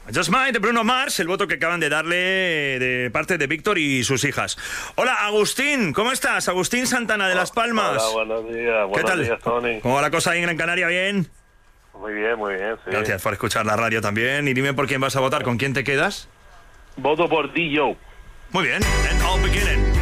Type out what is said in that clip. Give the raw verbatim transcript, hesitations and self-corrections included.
Just Mine de Bruno Mars, el voto que acaban de darle de parte de Víctor y sus hijas. Hola, Agustín, ¿cómo estás? Agustín Santana de Las Palmas. Hola, buenos días. ¿Qué Buenos tal? días, Tony. ¿Cómo va la cosa ahí en Gran Canaria? ¿Bien? Muy bien, muy bien, sí. Gracias por escuchar la radio también. Y dime por quién vas a votar, ¿con quién te quedas? Voto por D. Joe. Muy bien, and all beginning.